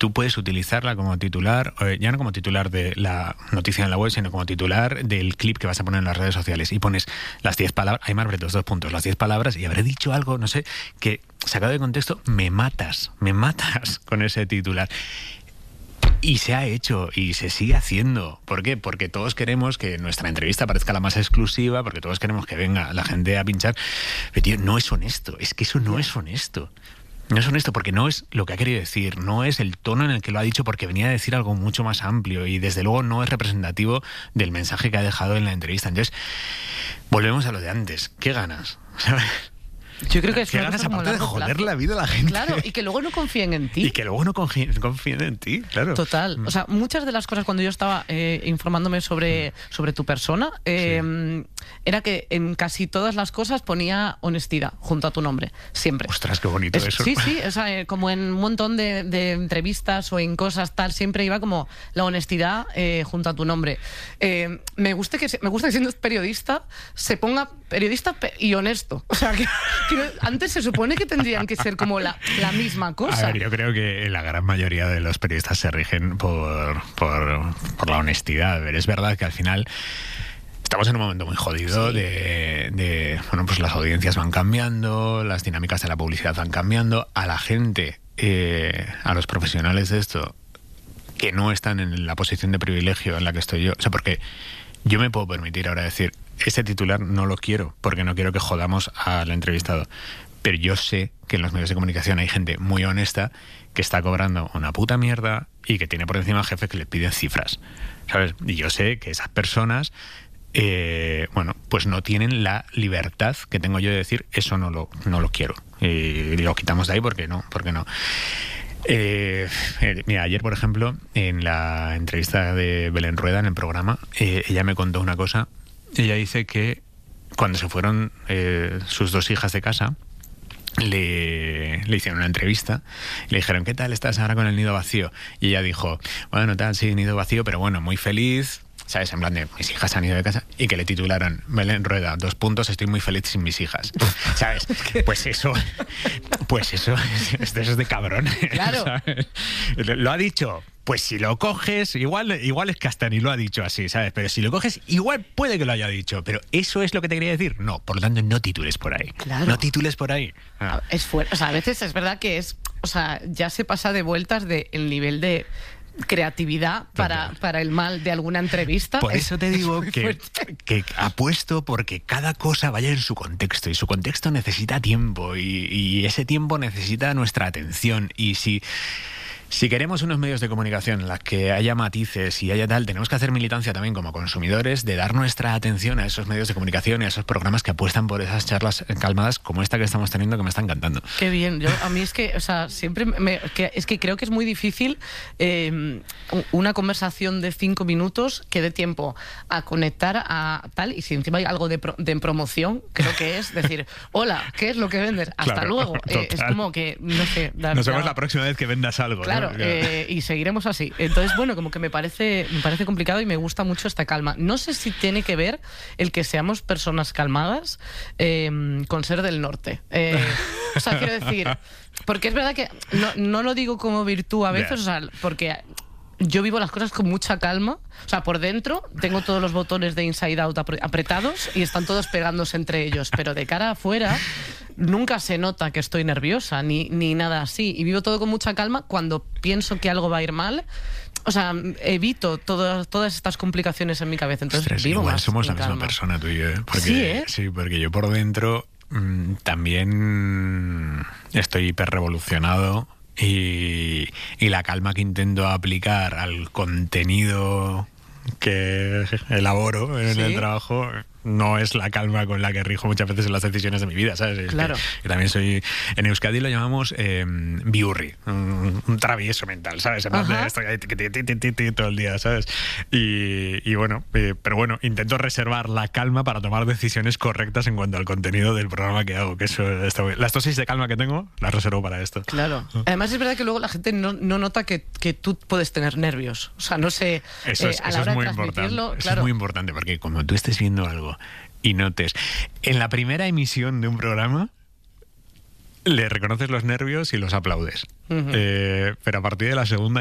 tú puedes utilizarla como titular, ya no como titular de la noticia en la web, sino como titular del clip que vas a poner en las redes sociales. Y pones las 10 palabras, hay más bretos, 2 puntos, las 10 palabras, y habré dicho algo, no sé, que sacado de contexto, me matas con ese titular. Y se ha hecho y se sigue haciendo. ¿Por qué? Porque todos queremos que nuestra entrevista parezca la más exclusiva, porque todos queremos que venga la gente a pinchar. Pero, tío, no es honesto. Es que eso no es honesto. No es honesto porque no es lo que ha querido decir, no es el tono en el que lo ha dicho, porque venía a decir algo mucho más amplio y desde luego no es representativo del mensaje que ha dejado en la entrevista. Entonces, volvemos a lo de antes. ¿Qué ganas? ¿Sabes? Yo creo que es ¿Qué ganas aparte de joder la vida a la gente? Claro, y que luego no confíen en ti. Y que luego no confíen en ti, claro. Total. O sea, muchas de las cosas cuando yo estaba informándome sobre tu persona, era que en casi todas las cosas ponía honestidad junto a tu nombre, siempre. Ostras, qué bonito eso. Sí, o sea, como en un montón de entrevistas o en cosas tal, siempre iba como la honestidad junto a tu nombre. Me gusta que siendo periodista se ponga periodista y honesto. O sea, que antes se supone que tendrían que ser como la misma cosa. A ver, yo creo que la gran mayoría de los periodistas se rigen por la honestidad. A ver, es verdad que al final estamos en un momento muy jodido bueno, pues las audiencias van cambiando, las dinámicas de la publicidad van cambiando. A la gente, a los profesionales de esto, que no están en la posición de privilegio en la que estoy yo. O sea, porque yo me puedo permitir ahora decir, ese titular no lo quiero, porque no quiero que jodamos al entrevistado. Pero yo sé que en los medios de comunicación hay gente muy honesta que está cobrando una puta mierda y que tiene por encima jefes que le piden cifras, ¿sabes? Y yo sé que esas personas, bueno, pues no tienen la libertad que tengo yo de decir, eso no lo quiero. Y lo quitamos de ahí porque no. Mira, ayer, por ejemplo, en la entrevista de Belén Rueda en el programa, ella me contó una cosa. Ella dice que cuando se fueron sus 2 hijas de casa, le hicieron una entrevista, le dijeron, ¿qué tal estás ahora con el nido vacío? Y ella dijo, bueno, tal, sí, nido vacío, pero bueno, muy feliz, ¿sabes? En plan de, mis hijas han ido de casa, y que le titularan, Belén Rueda, 2 puntos, estoy muy feliz sin mis hijas, ¿sabes? Pues eso es de cabrón. Claro. ¿Sabes? Lo ha dicho. Pues si lo coges, igual es que hasta ni lo ha dicho así, ¿sabes? Pero si lo coges, igual puede que lo haya dicho. Pero ¿eso es lo que te quería decir? No, por lo tanto, no titules por ahí. Claro. No titules por ahí. Es fuerte. O sea, a veces es verdad que ya se pasa de vueltas el nivel de creatividad para el mal de alguna entrevista. Por eso te digo que apuesto porque cada cosa vaya en su contexto, y su contexto necesita tiempo, y ese tiempo necesita nuestra atención. Y si queremos unos medios de comunicación en los que haya matices y haya tal, tenemos que hacer militancia también como consumidores de dar nuestra atención a esos medios de comunicación y a esos programas que apuestan por esas charlas calmadas como esta que estamos teniendo, que me está encantando. Qué bien. A mí es que, o sea, siempre es que creo que es muy difícil una conversación de 5 minutos que dé tiempo a conectar a tal, y si encima hay algo de promoción, creo que es decir, hola, ¿qué es lo que vendes? Hasta claro, luego. Es como que, no sé. Nos vemos la próxima vez que vendas algo. Claro. ¿no? Y seguiremos así. Entonces, bueno, como que me parece complicado y me gusta mucho esta calma. No sé si tiene que ver el que seamos personas calmadas con ser del norte. O sea, quiero decir, porque es verdad que no lo digo como virtud a veces, o sea, porque yo vivo las cosas con mucha calma. O sea, por dentro tengo todos los botones de Inside Out apretados y están todos pegándose entre ellos, pero de cara afuera nunca se nota que estoy nerviosa ni nada así, y vivo todo con mucha calma. Cuando pienso que algo va a ir mal, o sea, evito todas estas complicaciones en mi cabeza. Entonces, ostras, vivo igual más somos la calma. misma persona tú y yo, ¿eh? Porque, sí, ¿eh? Sí, porque yo por dentro también estoy hiperrevolucionado. Y la calma que intento aplicar al contenido que elaboro en el trabajo no es la calma con la que rijo muchas veces en las decisiones de mi vida, ¿sabes? Claro. Que también soy... En Euskadi lo llamamos biurri, un travieso mental, ¿sabes? En plan de estoy ahí todo el día, ¿sabes? Y bueno, pero bueno, intento reservar la calma para tomar decisiones correctas en cuanto al contenido del programa que hago, que eso está bien. Las dosis de calma que tengo las reservo para esto. Claro. Además es verdad que luego la gente no nota que tú puedes tener nervios. O sea, no sé, eso a la hora es muy de transmitirlo, importante. claro. Eso es muy importante, porque como tú estés viendo algo y notes, en la primera emisión de un programa, le reconoces los nervios y los aplaudes. Pero a partir de la segunda